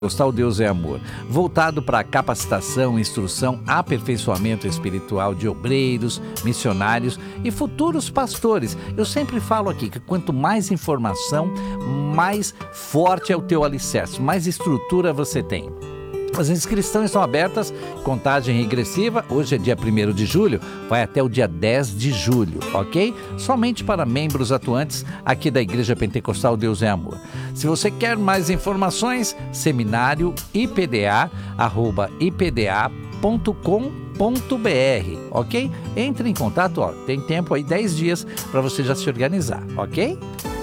Pentecostal Deus é Amor, voltado para capacitação, instrução, aperfeiçoamento espiritual de obreiros, missionários e futuros pastores. Eu sempre falo aqui que quanto mais informação, mais forte é o teu alicerce, mais estrutura você tem. As inscrições estão abertas, contagem regressiva, hoje é dia 1º de julho, vai até o dia 10 de julho, ok? Somente para membros atuantes aqui da Igreja Pentecostal Deus é Amor. Se você quer mais informações, seminário ipda@ipda.com.br, ok? Entre em contato, tem tempo aí, 10 dias para você já se organizar, ok?